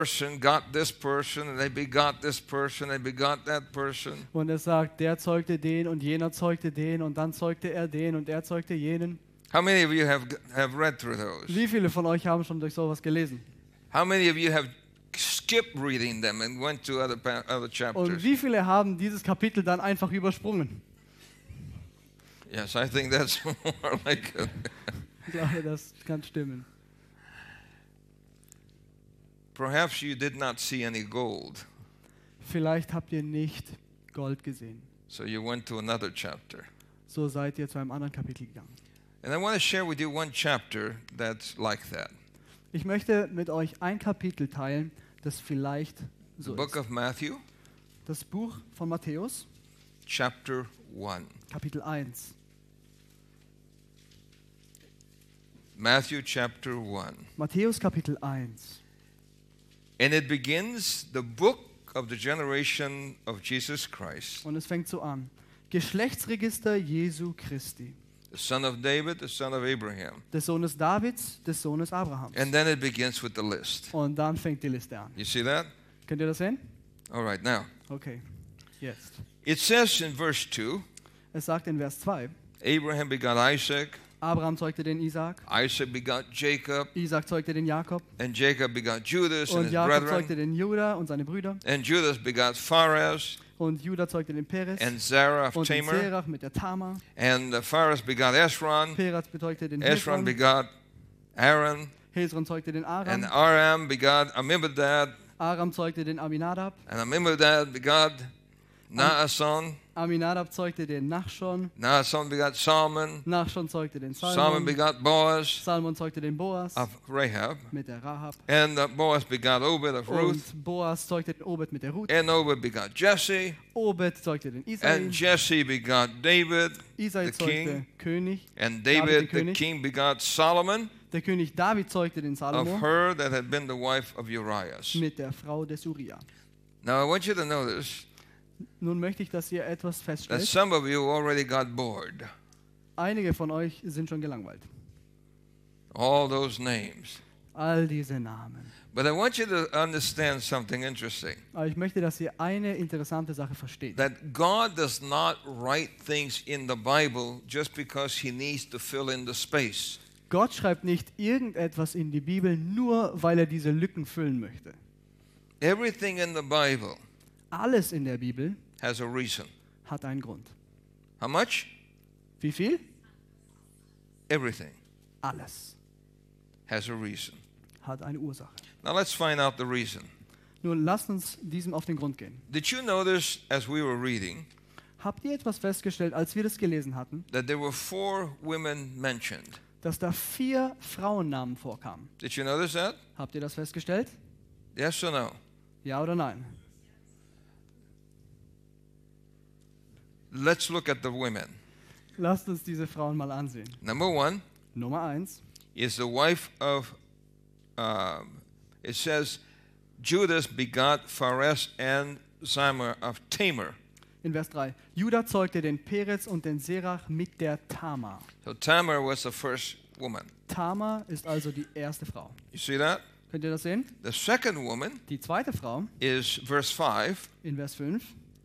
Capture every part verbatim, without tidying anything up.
person got this person, and they begot this person, they begot that person. Und er sagt, der zeugte den und jener zeugte den und dann zeugte er den und er zeugte jenen. How many of you have have read through those? Wie viele von euch haben schon durch sowas gelesen? How many of you have skipped reading them and went to other pa- other Und chapters? wie viele haben dieses Kapitel dann einfach übersprungen? Yes, I think that's more like it. Ich glaube, das kann stimmen. Perhaps you did not see any gold, Vielleicht habt ihr nicht Gold gesehen. so you went to another chapter. So seid ihr zu einem anderen Kapitel gegangen. And I want to share with you one chapter that's like that. Ich möchte mit euch ein Kapitel teilen, das vielleicht The so book ist. of Matthew, Das Buch von Matthäus, chapter one. Kapitel eins. Matthew chapter one. Matthäus Kapitel eins. And it begins the book of the generation of Jesus Christ, Und es fängt so an. Geschlechtsregister Jesu Christi, the son of David, the son of Abraham. des Sohnes Davids, des Sohnes Abrahams. And then it begins with the list. Und dann fängt die Liste an. You see that? Könnt ihr das sehen? All right, now. Okay, jetzt. It says in verse two, Es sagt in Vers zwei, Abraham begot Isaac, Abraham zeugte den Isaak, Isaac begot Jacob, Isaac zeugte den Jakob and Jacob begot Judas and und his Jakob zeugte brethren, den Juda und seine Brüder and Judas begot Phares, und Juda zeugte den Peres and Zerah of und den Tamar, Serach mit der Tamar. and uh, Phares begot Esron, Peres bezeugte den Esron Hezron, begot Aaron, Hezron zeugte den and Aram, Aram begot Amminadab, Aram zeugte den Aminadab, and Amminadab begot Naason, Aminadab zeugte den Nachschon, Naason begot Salmon, Nachschon zeugte den Salmon Salmon, begot Boaz Salmon zeugte den Boas of Rahab, mit der Rahab and uh, Boaz begot Obed of Ruth, und Boas zeugte den Obed mit der Ruth, and Obed begot Jesse, Obed zeugte den Isai, and Jesse begot David, Isai the zeugte king, König, and David, David the the König. king begot Solomon der König David zeugte den of Salomo her that had been the wife of Urias. mit der Frau des Uriah. Now I want you to notice Nun möchte ich, dass ihr etwas that feststellt. some of you already got bored. Einige von euch sind schon gelangweilt. All those names. All diese Namen. But I want you to understand something interesting. Aber ich möchte, dass ihr eine interessante Sache versteht. That God does not write things in the Bible just because he needs to fill in the space. Gott schreibt nicht irgendetwas in die Bibel, nur weil er diese Lücken füllen möchte. Everything in the Bible Alles in der Bibel has a reason. hat einen Grund. How much? Wie viel? Everything Alles has a reason. hat eine Ursache. Now let's find out the reason. Nun lasst uns diesem auf den Grund gehen. Did you notice as we were reading Habt ihr etwas festgestellt, als wir das gelesen hatten, that there were four women mentioned? dass da vier Frauennamen vorkamen? Did you notice that? Habt ihr das festgestellt? Yes or no? Ja oder nein? Let's look at the women. Lasst uns diese Frauen mal ansehen. Number one Nummer eins is the wife of, um, it says, Judas begot Phares and Zimah of Tamar. in Vers drei. Juda zeugte den Peretz und den Serach mit der Tamar. So Tamar was the first woman. Tamar ist also die erste Frau. You see that? Könnt ihr das sehen? The second woman Die zweite Frau is verse five. in Vers fünf.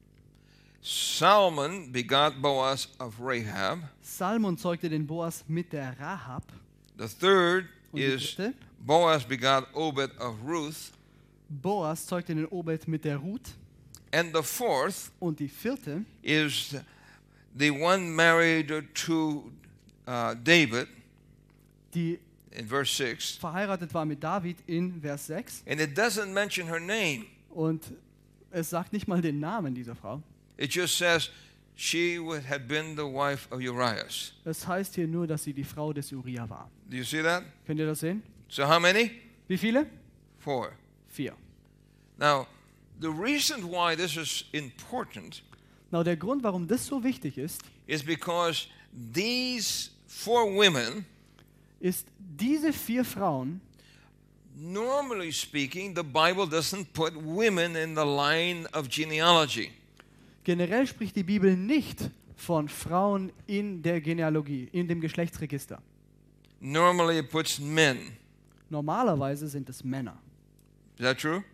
Salmon begot Boaz of Rahab. Salmon zeugte den Boas mit der Rahab. The third Und die is dritte, Boaz begot Obed of Ruth. Boas zeugte den Obed mit der Ruth. And the fourth Und die vierte is the one married to uh, David die in verse six. verheiratet war mit David in Vers sechs. And it doesn't mention her name. Und es sagt nicht mal den Namen dieser Frau. It just says she would, had been the wife of Urias. Es heißt hier nur, dass sie die Frau des Uriah war. Do you see that? Könnt ihr das sehen? So how many? Wie viele? Four. Vier. Now, the reason why this is important Na, der Grund, warum das so wichtig ist, is because these four women, ist, diese vier Frauen, normally speaking, the Bible doesn't put women in the line of genealogy. generell spricht die Bibel nicht von Frauen in der Genealogie, in dem Geschlechtsregister. Normally it puts men. Normalerweise sind es Männer. Is that true?